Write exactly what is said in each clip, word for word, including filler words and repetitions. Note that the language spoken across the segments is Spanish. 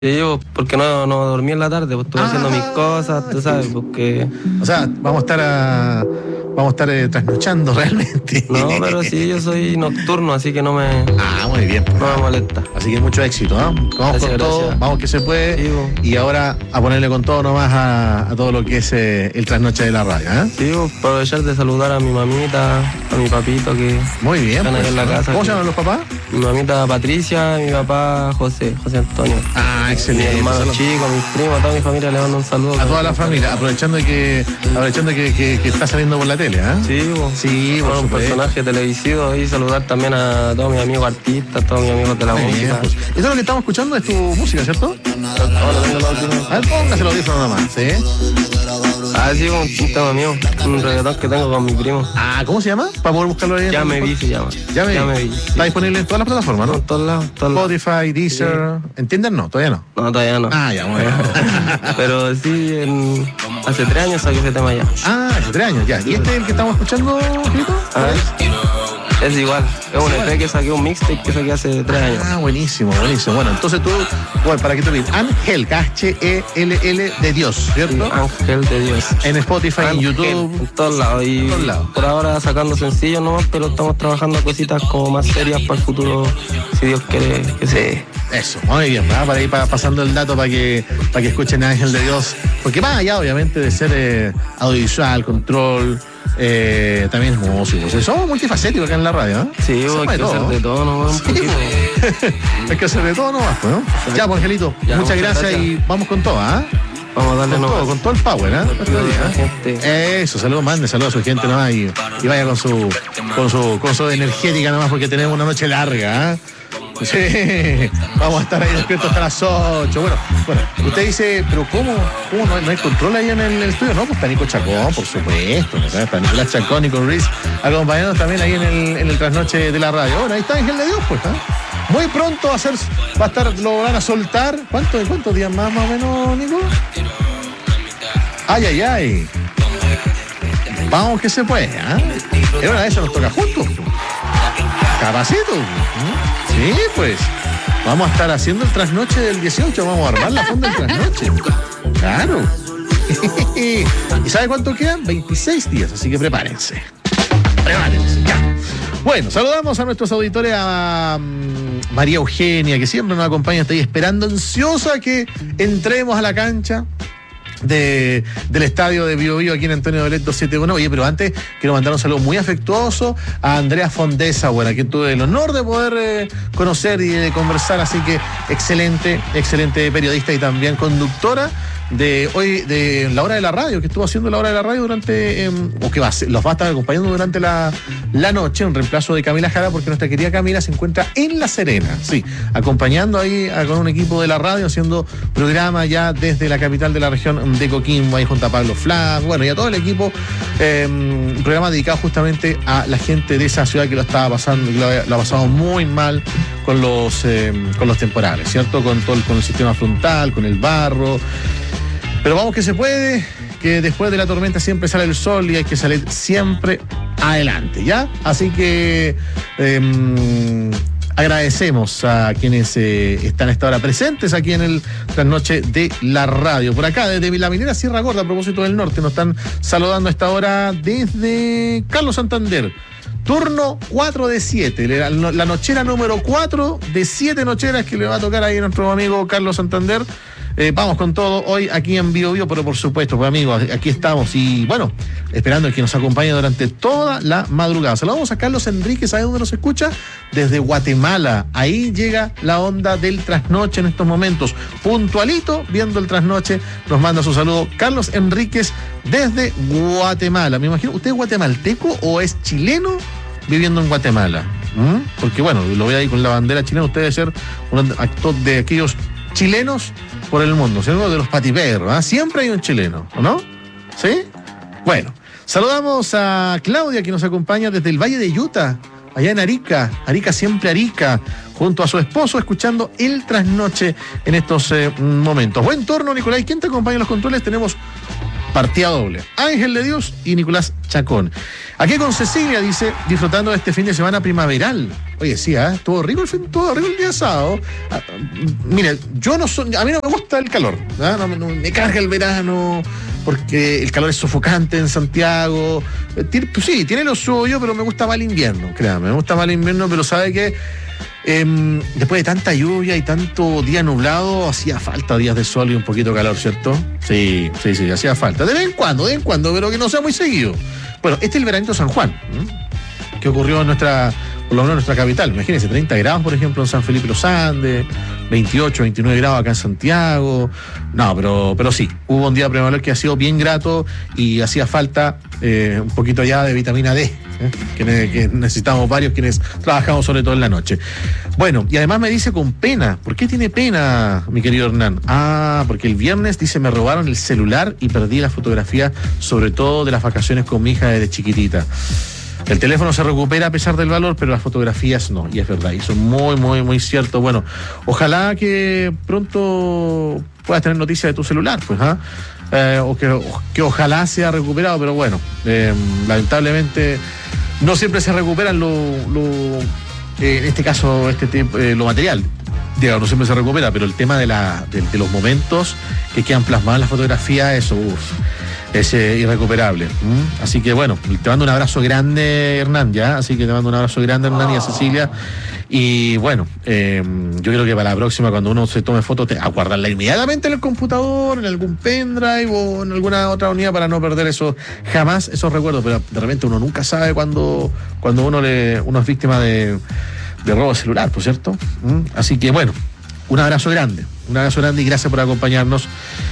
Sí, porque no, no dormí en la tarde, pues estuve ah, haciendo mis cosas, tú sabes, sí. porque... O sea, vamos a estar a, vamos a estar eh, trasnochando realmente. No, pero sí, yo soy nocturno, así que no me... Ah, muy bien. Pues, no me molesta. Así que mucho éxito, ¿no? Vamos gracias, con todo, gracias. vamos que se puede. Sí, y ahora a ponerle con todo nomás a, a todo lo que es eh, el trasnoche de la radio, ¿eh? Sí, aprovechar de saludar a mi mamita, a mi papito que... Muy bien. Están pues, ahí en la casa. ¿Cómo se llaman los papás? Mi mamita Patricia, mi papá José, José Antonio. Ah, excelente. Mi hermano chico, mis primos, a toda mi familia le mando un saludo. A toda la familia, aprovechando que aprovechando que, que, que está saliendo por la tele, ¿eh? Sí, bo. sí, por un personaje televisivo y saludar también a todos mis amigos artistas, todos mis amigos de la Muy música. Bien, pues. Esto es lo que estamos escuchando, es tu música, ¿cierto? Ahora tengo los audífonos. A ver, póngase los audífonos nomás, ¿sí? Ah, sí, un tema mío, un reggaetón que tengo con mi primo. Ah, ¿cómo se llama? Para poder buscarlo ahí. Ya me vi, se llama. Ya me, ya vi. me vi. Está disponible en todas las plataformas, ¿no? En todos lados. Todos lados. Spotify, Deezer. Sí. ¿Entienden? No, todavía no. No, todavía no. Ah, ya, bueno. Pero sí, en... hace tres años saqué ese tema ya. Ah, hace tres años, ya. ¿Y este es el que estamos escuchando, Grito? Ah, es igual, es un E P que saqué, un mixtape que saqué hace tres años. Ah, buenísimo, buenísimo. Bueno, entonces tú, bueno, para que te digas, Ángel, H E L L de Dios, ¿cierto? Sí, Ángel de Dios. En Spotify, Ángel, en YouTube. En todos lados. Y todos lados. Por ahora sacando sencillos nomás, pero estamos trabajando cositas como más serias para el futuro, si Dios quiere que se... Eso, muy bien, ¿verdad? Para ir para, pasando el dato para que, para que escuchen a Ángel de Dios. Porque más allá, obviamente, de ser eh, audiovisual, control... Eh, también es músico. O somos multifacéticos acá en la radio, ¿eh? Sí, hay que hacer de todo nomás. Sí, hay que hacer de todo nomás, ¿no? Ya, pues, Angelito, ya, muchas, muchas gracias, gracias y vamos con todo, ¿ah? ¿eh? Vamos a darle con nomás. todo, con todo el power, ¿eh? ¿eh? Eso, saludos, mande, saludos a su gente nomás y, y vaya con su, con su, con su energética nomás porque tenemos una noche larga, ¿eh? Sí, vamos a estar ahí despiertos hasta las ocho. Bueno, bueno, usted dice, pero ¿cómo? ¿Cómo no hay, no hay control ahí en el, el estudio? No, pues está Nico Chacón, por supuesto. ¿No? Está Nicolás Chacón, Nico Ruiz, acompañándonos también ahí en el, en el trasnoche de la radio. Bueno, ahí está Ángel de Dios, pues, ¿eh? Muy pronto va a ser, va a estar, lo van a soltar. ¿Cuánto, ¿Cuántos días más, más o menos, Nico? Ay, ay, ay. Vamos que se puede, ¿eh? En una de esas nos toca juntos. Capacito. Sí, pues. Vamos a estar haciendo el trasnoche del dieciocho. Vamos a armar la fonda del trasnoche. Claro. ¿Y sabe cuánto quedan? veintiséis días, así que prepárense. Prepárense, ya. Bueno, saludamos a nuestros auditores, a um, María Eugenia, que siempre nos acompaña, está ahí esperando ansiosa que entremos a la cancha De, del estadio de Bio Bio aquí en Antonio Dolet doscientos setenta y uno. Oye, pero antes quiero mandar un saludo muy afectuoso a Andrea Fondesa, bueno, a quien tuve el honor de poder eh, conocer y de conversar, así que excelente, excelente periodista y también conductora de hoy, de la hora de la radio, que estuvo haciendo la hora de la radio durante, eh, o que va a ser, los va a estar acompañando durante la, la noche, en reemplazo de Camila Jara, porque nuestra querida Camila se encuentra en La Serena, sí, acompañando ahí a, con un equipo de la radio, haciendo programa ya desde la capital de la región de Coquimbo, ahí junto a Pablo Flack, bueno, y a todo el equipo, eh, un programa dedicado justamente a la gente de esa ciudad que lo estaba pasando, que lo, lo ha pasado muy mal con los, eh, con los temporales, ¿cierto? Con todo el, con el sistema frontal, con el barro. Pero vamos que se puede, que después de la tormenta siempre sale el sol y hay que salir siempre adelante, ¿ya? Así que eh, agradecemos a quienes eh, están a esta hora presentes aquí en el trasnoche de la radio. Por acá, desde la minera Sierra Gorda, a propósito del norte, nos están saludando a esta hora desde Carlos Santander. Turno cuatro de siete, la, la nochera número cuatro de siete nocheras que le va a tocar ahí a nuestro amigo Carlos Santander. Eh, vamos con todo hoy aquí en Bio Bio, pero por supuesto, pues amigos, aquí estamos y bueno, esperando que nos acompañe durante toda la madrugada. Saludamos a Carlos Enríquez, ¿sabe dónde nos escucha? Desde Guatemala. Ahí llega la onda del trasnoche en estos momentos. Puntualito, viendo el trasnoche, nos manda su saludo Carlos Enríquez desde Guatemala. Me imagino, ¿usted es guatemalteco o es chileno viviendo en Guatemala? ¿Mm? Porque bueno, lo ve ahí con la bandera chilena, usted debe ser un actor de aquellos chilenos por el mundo, ¿cierto? De los patiperros, ¿eh? Siempre hay un chileno, ¿o no? ¿Sí? Bueno, saludamos a Claudia que nos acompaña desde el Valle de Utah, allá en Arica, Arica siempre Arica, junto a su esposo escuchando el trasnoche en estos eh, momentos. Buen turno, Nicolás. ¿Quién te acompaña en los controles? Tenemos partida doble. Ángel de Dios y Nicolás Chacón. Aquí con Cecilia, dice, disfrutando de este fin de semana primaveral. Oye, sí, ¿eh? Estuvo rico el fin, estuvo rico el día sábado. Ah, mira, yo no soy, a mí no me gusta el calor, ¿eh? no, no, me carga el verano, porque el calor es sofocante en Santiago. Tiene, pues sí, tiene lo suyo, pero me gusta más el invierno, créame, me gusta más el invierno, pero sabe que eh, después de tanta lluvia y tanto día nublado, hacía falta días de sol y un poquito de calor, ¿cierto? Sí, sí, sí, hacía falta. De vez en cuando, de vez en cuando, pero que no sea muy seguido. Bueno, este es el veranito San Juan, ¿eh? Que ocurrió en nuestra, por lo menos en nuestra capital. Imagínense, treinta grados, por ejemplo, en San Felipe Los Andes, veintiocho, veintinueve grados acá en Santiago. No, pero, pero sí, hubo un día primaveral que ha sido bien grato y hacía falta eh, un poquito allá de vitamina D, ¿eh? que, que necesitamos varios quienes trabajamos sobre todo en la noche. Bueno, y además me dice con pena. ¿Por qué tiene pena, mi querido Hernán? Ah, porque el viernes, dice, me robaron el celular y perdí la fotografía, sobre todo de las vacaciones con mi hija desde chiquitita. El teléfono se recupera a pesar del valor, pero las fotografías no, y es verdad, y eso es muy, muy, muy cierto. Bueno, ojalá que pronto puedas tener noticia de tu celular, pues, ¿ah? ¿eh? Eh, o, que, o que ojalá sea recuperado, pero bueno, eh, lamentablemente no siempre se recuperan lo, lo eh, en este caso, este tipo, eh, lo material. Digamos, no siempre se recupera, pero el tema de, la, de, de los momentos que quedan plasmados en la fotografía, eso, uff, es eh, irrecuperable. ¿Mm? Así que bueno, te mando un abrazo grande, Hernán, ya, así que te mando un abrazo grande, Hernán, y a Cecilia. Y bueno, eh, yo creo que para la próxima, cuando uno se tome fotos, te, a guardarla inmediatamente en el computador, en algún pendrive o en alguna otra unidad para no perder eso, jamás esos recuerdos, pero de repente uno nunca sabe cuando, cuando uno, le, uno es víctima de, de robo celular, ¿por cierto? ¿Mm? Así que bueno, un abrazo grande, un abrazo grande y gracias por acompañarnos.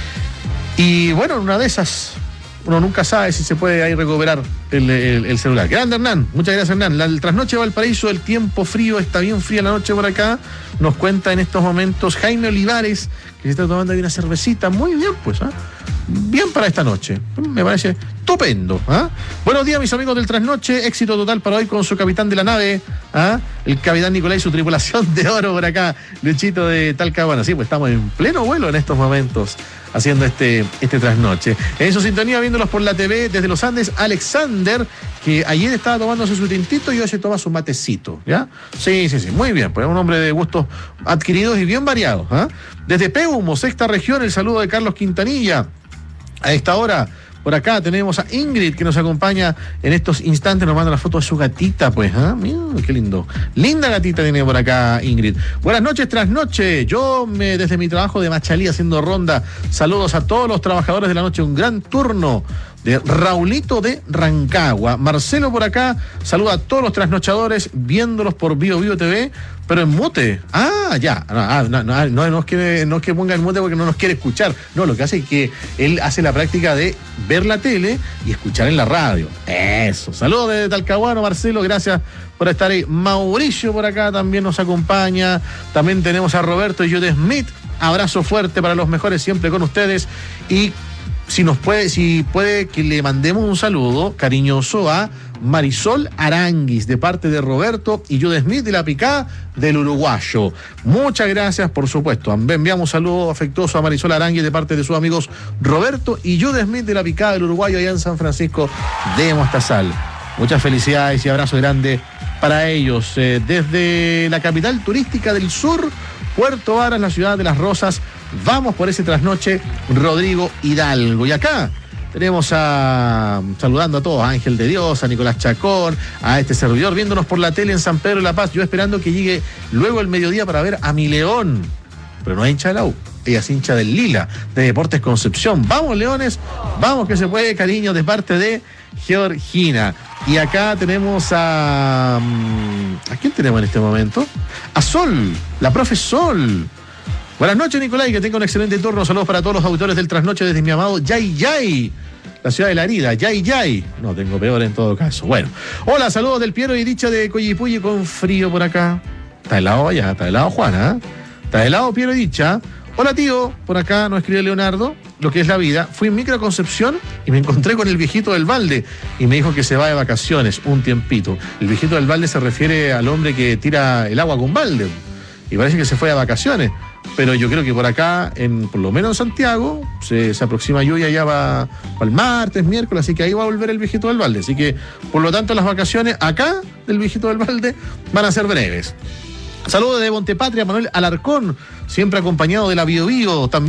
Y bueno, en una de esas, uno nunca sabe si se puede ahí recuperar el, el, el celular. Grande, Hernán, muchas gracias, Hernán. La, el trasnoche de Valparaíso, el tiempo frío, está bien fría la noche por acá. Nos cuenta en estos momentos Jaime Olivares, que se está tomando ahí una cervecita. Muy bien, pues, ¿ah? ¿eh? Bien para esta noche. Me parece estupendo. ¿Ah? Buenos días, mis amigos del trasnoche. Éxito total para hoy con su capitán de la nave, ¿ah? El capitán Nicolás y su tripulación de oro por acá, Luchito de Talcahuano. Sí, pues estamos en pleno vuelo en estos momentos, haciendo este, este trasnoche. En su sintonía, viéndolos por la T V desde los Andes, Alexander, que ayer estaba tomándose su tintito y hoy se toma su matecito, ¿ya? Sí, sí, sí, muy bien, pues un hombre de gustos adquiridos y bien variados, ¿ah? Desde Peumo, sexta región, el saludo de Carlos Quintanilla. A esta hora, por acá tenemos a Ingrid, que nos acompaña en estos instantes, nos manda la foto de su gatita, pues, ¿ah? Mira, qué lindo. Linda gatita tiene por acá Ingrid. Buenas noches, trasnoche. Yo me, desde mi trabajo de Machalí haciendo ronda, saludos a todos los trabajadores de la noche, un gran turno de Raulito de Rancagua. Marcelo por acá, saluda a todos los trasnochadores, viéndolos por Bio Bio T V, pero en mute. Ah, ya. Ah, no, no, no, no, es que, no es que ponga en mute porque no nos quiere escuchar. No, lo que hace es que él hace la práctica de ver la tele y escuchar en la radio. Eso. Saludos desde Talcahuano, Marcelo, gracias por estar ahí. Mauricio por acá también nos acompaña. También tenemos a Roberto y Jude Smith. Abrazo fuerte para los mejores, siempre con ustedes. Y si nos puede, si puede que le mandemos un saludo cariñoso a Marisol Aranguis, de parte de Roberto y Jude Smith de la Picá del Uruguayo. Muchas gracias, por supuesto. Enviamos un saludo afectuoso a Marisol Aranguis de parte de sus amigos Roberto y Jude Smith de la Picá del Uruguayo, allá en San Francisco de Mostazal. Muchas felicidades y abrazo grande para ellos. Eh, desde la capital turística del sur, Puerto Varas, la ciudad de las Rosas, vamos por ese trasnoche, Rodrigo Hidalgo. Y acá tenemos a, saludando a todos, a Ángel de Dios, a Nicolás Chacón, a este servidor, viéndonos por la tele en San Pedro de la Paz, yo esperando que llegue luego el mediodía para ver a mi León, pero no es hincha de la U, ella es hincha del Lila, de Deportes Concepción. Vamos, Leones, vamos que se puede, cariño, de parte de Georgina. Y acá tenemos a... ¿A quién tenemos en este momento? A Sol, la profe Sol. Buenas noches, Nicolás, y que tenga un excelente turno. Saludos para todos los auditores del trasnoche desde mi amado Yay Yay, la ciudad de la herida. Yay Yay. No, tengo peor en todo caso. Bueno. Hola, saludos del Piero y Dicha de Coyipulli con frío por acá. Está helado allá, está helado Juana, ¿eh? Está helado Piero y Dicha. Hola, tío, por acá nos escribe Leonardo, lo que es la vida. Fui en Microconcepción y me encontré con el viejito del balde y me dijo que se va de vacaciones un tiempito. El viejito del balde se refiere al hombre que tira el agua con balde y parece que se fue de vacaciones. pero yo creo que por acá, en por lo menos en Santiago, se, se aproxima lluvia ya va para el martes, miércoles, así que ahí va a volver el Viejito del Balde. Así que, por lo tanto, las vacaciones acá del Viejito del Balde van a ser breves. Saludos de Montepatria, Manuel Alarcón, siempre acompañado de la Bio Bio, también.